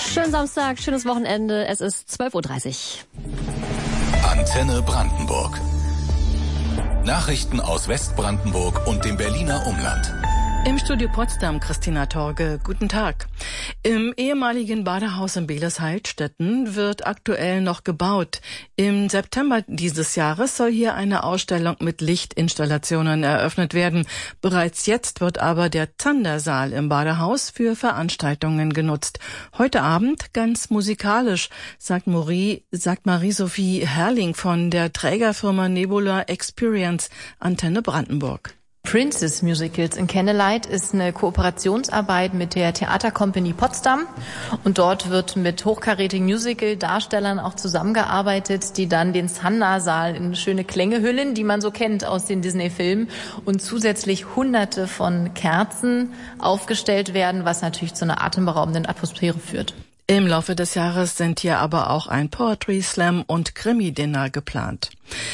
Schönen Samstag, schönes Wochenende. Es ist 12:30 Uhr. Antenne Brandenburg. Nachrichten aus Westbrandenburg und dem Berliner Umland. Im Studio Potsdam, Christina Torge. Guten Tag. Im ehemaligen Badehaus in Behlers-Heilstätten wird aktuell noch gebaut. Im September dieses Jahres soll hier eine Ausstellung mit Lichtinstallationen eröffnet werden. Bereits jetzt wird aber der Zandersaal im Badehaus für Veranstaltungen genutzt. Heute Abend ganz musikalisch, sagt Marie-Sophie Herrling von der Trägerfirma Nebula Experience, Antenne Brandenburg. Princess Musicals in Candlelight ist eine Kooperationsarbeit mit der Theatercompany Potsdam und dort wird mit hochkarätigen Musical-Darstellern auch zusammengearbeitet, die dann den Zandersaal in schöne Klänge hüllen, die man so kennt aus den Disney-Filmen, und zusätzlich hunderte von Kerzen aufgestellt werden, was natürlich zu einer atemberaubenden Atmosphäre führt. Im Laufe des Jahres sind hier aber auch ein Poetry Slam und Krimi-Dinner geplant.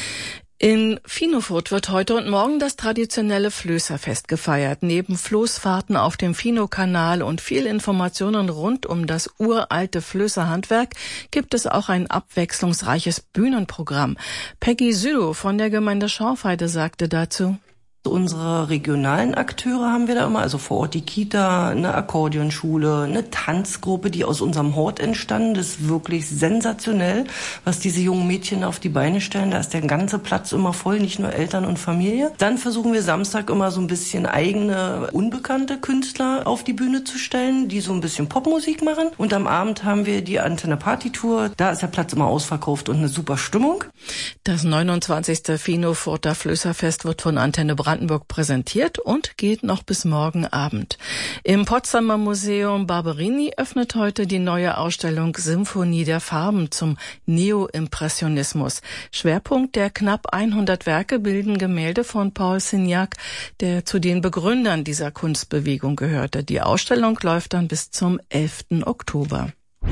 In Finofurt wird heute und morgen das traditionelle Flößerfest gefeiert. Neben Floßfahrten auf dem Finokanal und viel Informationen rund um das uralte Flößerhandwerk gibt es auch ein abwechslungsreiches Bühnenprogramm. Peggy Südow von der Gemeinde Schorfheide sagte dazu: Unsere regionalen Akteure haben wir da immer, also vor Ort die Kita, eine Akkordeonschule, eine Tanzgruppe, die aus unserem Hort entstanden. Das ist wirklich sensationell, was diese jungen Mädchen auf die Beine stellen. Da ist der ganze Platz immer voll, nicht nur Eltern und Familie. Dann versuchen wir Samstag immer so ein bisschen eigene, unbekannte Künstler auf die Bühne zu stellen, die so ein bisschen Popmusik machen. Und am Abend haben wir die Antenne Party Tour. Da ist der Platz immer ausverkauft und eine super Stimmung. Das 29. Finofurter Flößerfest wird von Antenne Brandenburg präsentiert und geht noch bis morgen Abend. Im Potsdamer Museum Barberini öffnet heute die neue Ausstellung Symphonie der Farben zum Neoimpressionismus. Schwerpunkt der knapp 100 Werke bilden Gemälde von Paul Signac, der zu den Begründern dieser Kunstbewegung gehörte. Die Ausstellung läuft dann bis zum 11. Oktober.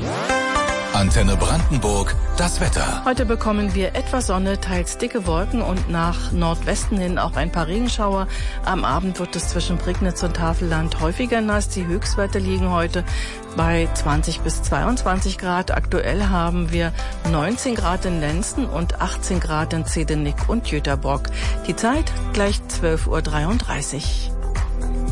Antenne Brandenburg, das Wetter. Heute bekommen wir etwas Sonne, teils dicke Wolken und nach Nordwesten hin auch ein paar Regenschauer. Am Abend wird es zwischen Prignitz und Tafelland häufiger nass. Die Höchstwerte liegen heute bei 20 bis 22 Grad. Aktuell haben wir 19 Grad in Lenzen und 18 Grad in Zehdenick und Jüterbock. Die Zeit gleich 12:33 Uhr.